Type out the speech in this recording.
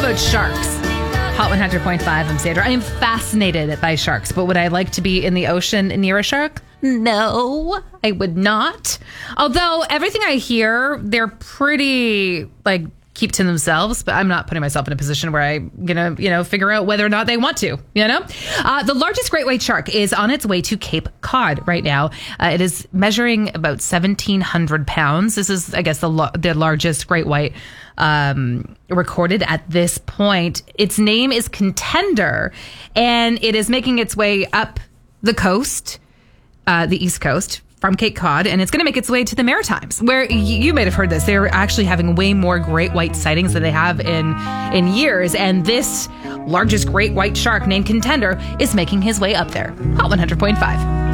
about sharks? Hot 100.5, I'm Sandra. I am fascinated by sharks, but would I like to be in the ocean near a shark? No, I would not. Although everything I hear, they're pretty, keep to themselves, but I'm not putting myself in a position where I'm going to, figure out whether or not they want to, The largest great white shark is on its way to Cape Cod right now. It is measuring about 1,700 pounds. This is, I guess, the largest great white recorded at this point. Its name is Contender, and it is making its way up the coast, the East Coast, from Cape Cod, and it's going to make its way to the Maritimes, where you might have heard this. They're actually having way more great white sightings than they have in years, and this largest great white shark named Contender is making his way up there. Hot 100.5.